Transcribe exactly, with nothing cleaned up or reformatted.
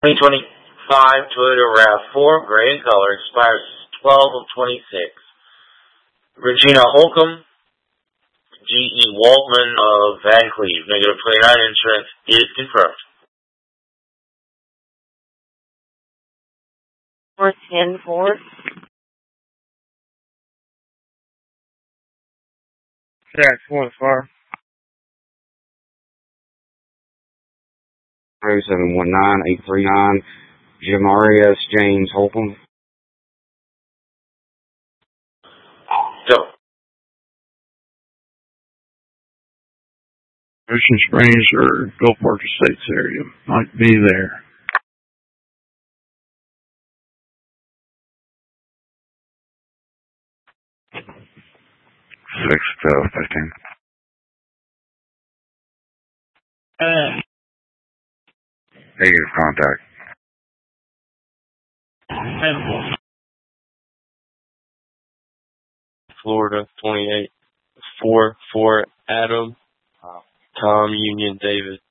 twenty twenty-five Toyota RAV four, gray in color, expires twelve of twenty-six. Regina Holcomb, G E Waltman of Van Cleve, negative twenty-nine, insurance is confirmed. four ten four. Jack one far. oh seven one nine eight three nine, Jamarius James Holcomb. Go. Ocean Springs or Gulfport Estates area. Might be there. six to fifteen. Uh. Negative contact. Florida, twenty-eight, four, four, Adam, Tom, Union, David.